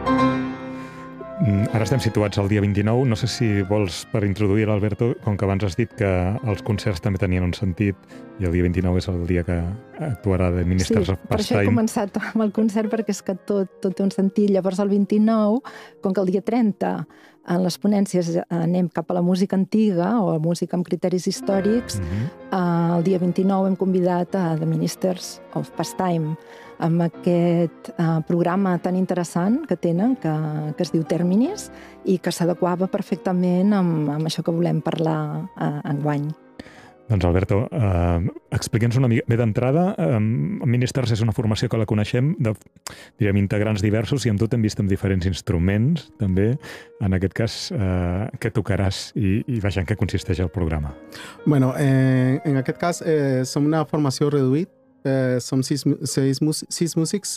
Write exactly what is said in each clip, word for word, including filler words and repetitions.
Ara estem situats al dia vint-i-nou. No sé si vols, per introduir l'Alberto, com que abans has dit que els concerts també tenien un sentit, i el dia vint-i-nou és el dia que actuarà de Ministers sí, of Pastime. Per això he començat amb el concert, perquè és que tot, tot té un sentit. Llavors, el vint-i-nou, com que el dia trenta, en les ponències anem cap a la música antiga, o a música amb criteris històrics, mm-hmm. el dia vint-i-nou hem convidat a The Ministers of Pastime, amb aquest uh, programa tan interessant que tenen, que, que es diu Terminis, i que s'adequava perfectament amb, amb això que volem parlar uh, enguany. Doncs Alberto, eh, explica'ns una mica. Bé, d'entrada, eh, Ministers és una formació que la coneixem de, direm, integrants diversos, i amb tot hem vist amb diferents instruments, també. En aquest cas, eh, què tocaràs i, i vaja, en què consisteix el programa? Bueno, eh, en aquest cas eh, som una formació reduït. Eh, som sis, sis, sis músics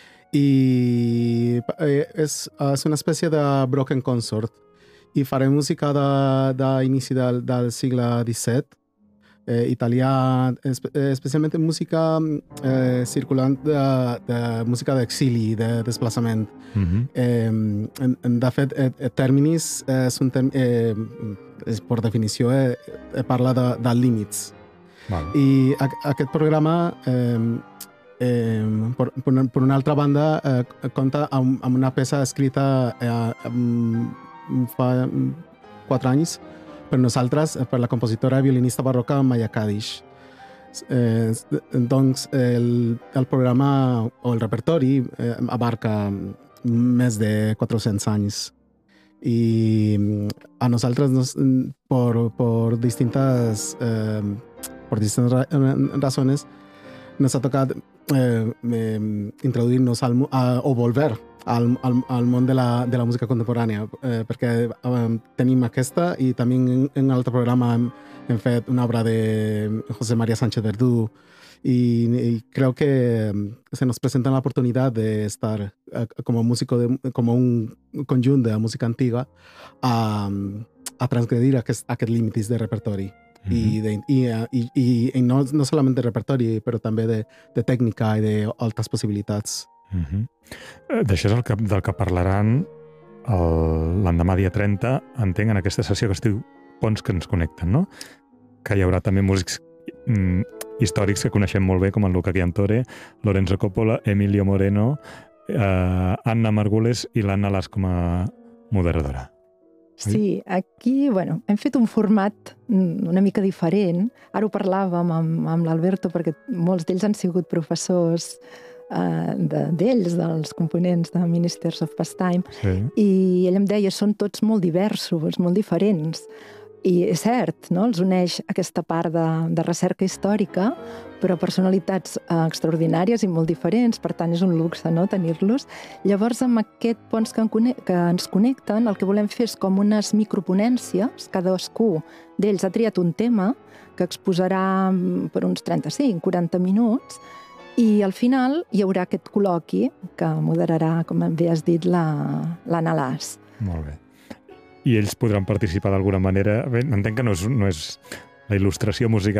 i eh, és, és una espècie de broken consort, i farem música d'inici de, del, del segle disset, eh, italià, espe especialment música eh, circulant de, de música d'exili, de desplaçament. Mm-hmm. eh, de fet, eh, Terminis és un term, eh, és, per definició eh, parla de, de límits. Val. I a, aquest programa, eh, eh, per, per una altra banda, eh, compta amb, amb una peça escrita eh, fa quatre anys per nosaltres, per la compositora i violinista barroca Maya Kadish. Eh, doncs el, el programa o el repertori eh, abarca més de quatre-cents anys. I a nosaltres, nos, por, por distintas... Eh, por distintas razones, nos ha tocado eh, eh, introduirnos al, a, o volver al, al, al món de la, de la música contemporània, eh, perquè eh, tenim aquesta, i també en, en altre programa hem, hem fet una obra de José María Sánchez Verdú, y, y creo que se nos presenta la oportunidad de estar eh, como músico, de, como un conjunt de música antiga, a, a transgredir aquest, aquest límits de repertori. I, de, i, i, i, i no, no solament de repertori, però també de, de tècnica i d'altres possibilitats. Uh-huh. D'això és el que, del que parlaran l'endemà dia trenta, entenc, en aquesta sessió que es diu Ponts que ens connecten, no? Que hi haurà també músics mm, històrics que coneixem molt bé, com el Luca Chiantore, Lorenzo Coppola, Emilio Moreno, eh, Anna Margules i l'Anna Las com a moderadora. Sí, aquí, bueno, hem fet un format una mica diferent. Ara ho parlàvem amb, amb l'Alberto, perquè molts d'ells han sigut professors eh, d'ells, de, dels components de Ministers of Pastime, sí. I ell em deia, són tots molt diversos, molt diferents. I és cert, no? Els uneix aquesta part de, de recerca històrica, però personalitats eh, extraordinàries i molt diferents, per tant és un luxe, no?, tenir-los. Llavors, amb aquest ponts que, en que ens connecten, el que volem fer és com unes microponències, cadascú d'ells ha triat un tema que exposarà per uns trenta-cinc a quaranta minuts, i al final hi haurà aquest col·loqui que moderarà, com bé has dit, l'Anna Las. Molt bé. I ells podran participar d'alguna manera. Bé, entenc que no és, no és la il·lustració musical